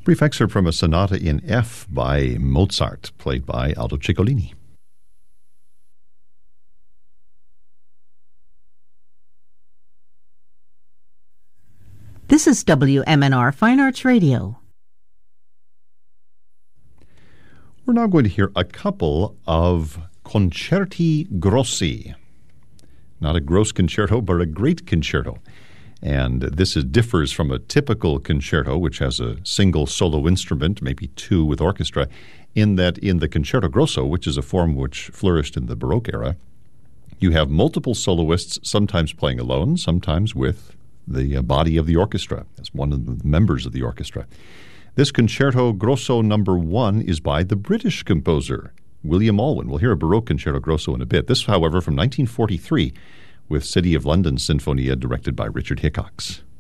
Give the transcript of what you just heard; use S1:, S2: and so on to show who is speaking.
S1: Brief excerpt from a sonata in F by Mozart, played by Aldo Ciccolini.
S2: This is WMNR Fine Arts Radio.
S1: We're now going to hear a couple of concerti grossi. Not a gross concerto, but a great concerto. And this differs from a typical concerto, which has a single solo instrument, maybe two with orchestra, in that in the concerto grosso, which is a form which flourished in the Baroque era, you have multiple soloists, sometimes playing alone, sometimes with the body of the orchestra, as one of the members of the orchestra. This concerto grosso number 1 is by the British composer, William Alwyn. We'll hear a Baroque concerto grosso in a bit. This, however, from 1943, with City of London Sinfonia, directed by Richard Hickox.